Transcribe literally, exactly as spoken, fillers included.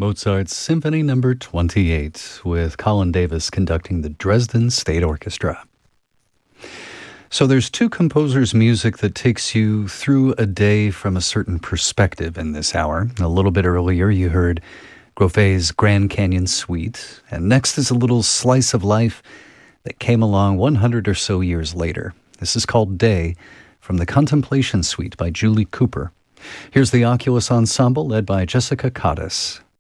Mozart's Symphony Number twenty-eight, with Colin Davis conducting the Dresden State Orchestra. So there's two composers' music that takes you through a day from a certain perspective in this hour. A little bit earlier, you heard Groffet's Grand Canyon Suite, and next is a little slice of life that came along one hundred or so years later. This is called Day, from the Contemplation Suite by Julie Cooper. Here's the Oculus Ensemble, led by Jessica Cottis.